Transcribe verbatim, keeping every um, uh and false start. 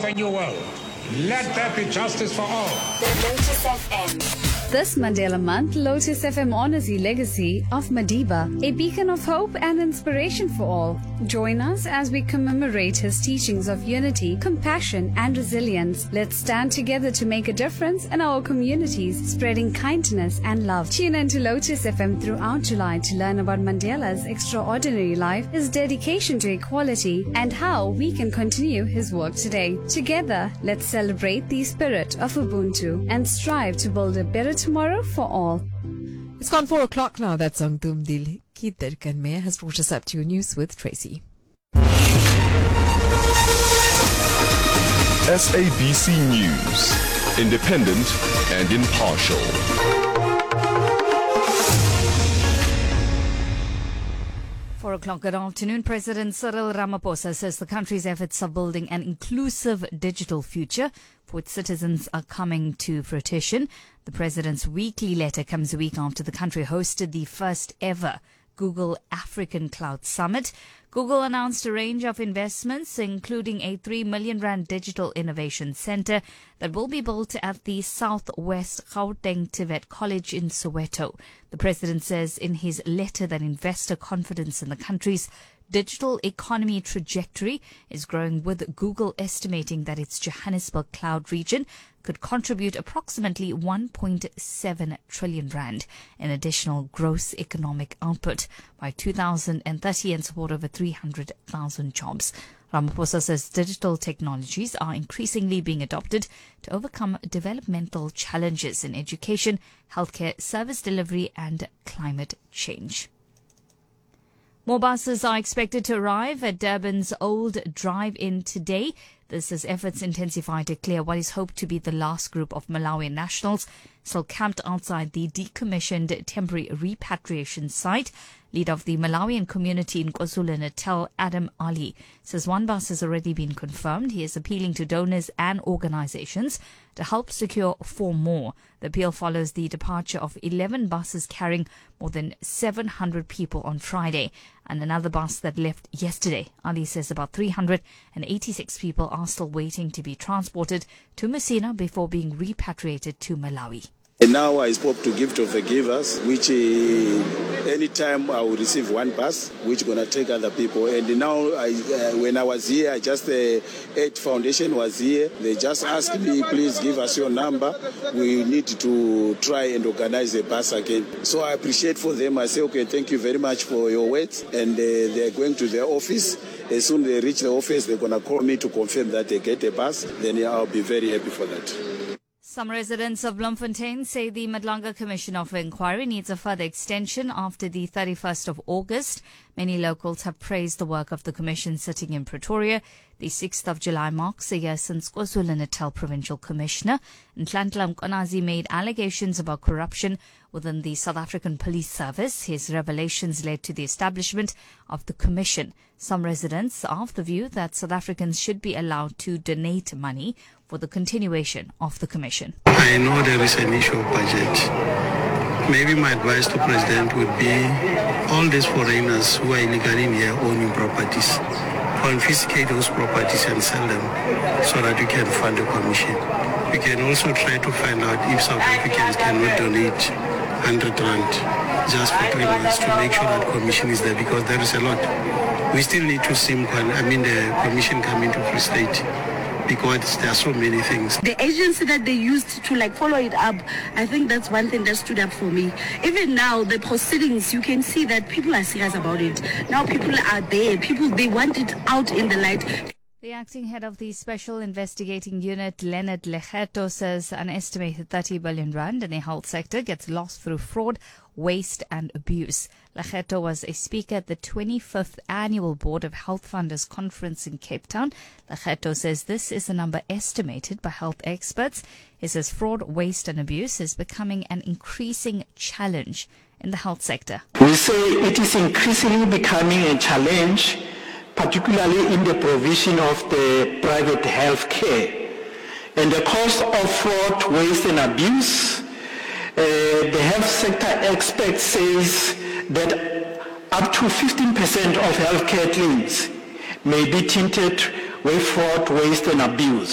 a new world. Let there be justice for all. The Lotus F M. This Mandela Month, Lotus F M honors the legacy of Madiba, a beacon of hope and inspiration for all. Join us as we commemorate his teachings of unity, compassion, and resilience. Let's stand together to make a difference in our communities, spreading kindness and love. Tune in to Lotus F M throughout July to learn about Mandela's extraordinary life, his dedication to equality, and how we can continue his work today. Together, let's celebrate the spirit of Ubuntu and strive to build a better tomorrow for all. It's gone four o'clock now. That's Angdum Dil Kiderkan Mayor has brought us up to your news with Tracy. S A B C News, independent and impartial. Four o'clock, good afternoon. President Cyril Ramaphosa says the country's efforts of building an inclusive digital future for its citizens are coming to fruition. The president's weekly letter comes a week after the country hosted the first ever Google African Cloud Summit. Google announced a range of investments, including a three million rand digital innovation center that will be built at the Southwest Gauteng Tivet College in Soweto. The president says in his letter that investor confidence in the country's digital economy trajectory is growing, with Google estimating that its Johannesburg cloud region could contribute approximately one point seven trillion rand in additional gross economic output by two thousand thirty and support over three hundred thousand jobs. Ramaphosa says digital technologies are increasingly being adopted to overcome developmental challenges in education, healthcare, service delivery and climate change. More buses are expected to arrive at Durban's Old Drive-In today. This as efforts intensify to clear what is hoped to be the last group of Malawian nationals still camped outside the decommissioned temporary repatriation site. Leader of the Malawian community in KwaZulu-Natal, Adam Ali, says one bus has already been confirmed. He is appealing to donors and organizations to help secure four more. The appeal follows the departure of eleven buses carrying more than seven hundred people on Friday and another bus that left yesterday. Ali says about three hundred eighty-six people are still waiting to be transported to Messina before being repatriated to Malawi. And now I spoke to Gift of the Givers, which uh, anytime I will receive one bus, which going to take other people. And now I, uh, when I was here, I just, uh, Aid Foundation was here. They just asked me, please give us your number. We need to try and organize a bus again. So I appreciate for them. I say, okay, thank you very much for your words. And uh, they're going to their office. As soon as they reach the office, they're going to call me to confirm that they get a bus. Then I'll be very happy for that. Some residents of Bloemfontein say the Madlanga Commission of Inquiry needs a further extension after the thirty-first of August. Many locals have praised the work of the Commission sitting in Pretoria. The sixth of July marks a year since KwaZulu-Natal Provincial Commissioner Nhlanhla Mkonazi made allegations about corruption within the South African Police Service. His revelations led to the establishment of the Commission. Some residents are of the view that South Africans should be allowed to donate money for the continuation of the Commission. I know there is an issue of budget. Maybe my advice to President would be all these foreigners who are illegally in here owning properties, confiscate those properties and sell them so that we can fund the Commission. We can also try to find out if South Africans cannot donate one hundred rand just for three months to make sure that Commission is there, because there is a lot. We still need to see, I mean, the Commission coming to Free State, because there are so many things. The agency that they used to like follow it up, I think that's one thing that stood up for me. Even now, the proceedings, you can see that people are serious about it. Now people are there. People, they want it out in the light. The acting head of the Special Investigating Unit, Leonard Lekgetho, says an estimated thirty billion rand in the health sector gets lost through fraud, waste and abuse. Lekgetho was a speaker at the twenty-fifth Annual Board of Health Funders Conference in Cape Town. Lekgetho says this is a number estimated by health experts. He says fraud, waste and abuse is becoming an increasing challenge in the health sector. We say it is increasingly becoming a challenge, particularly in the provision of the private health care. And the cost of fraud, waste and abuse, uh, the health sector expert says that up to fifteen percent of healthcare claims may be tainted with fraud, waste and abuse.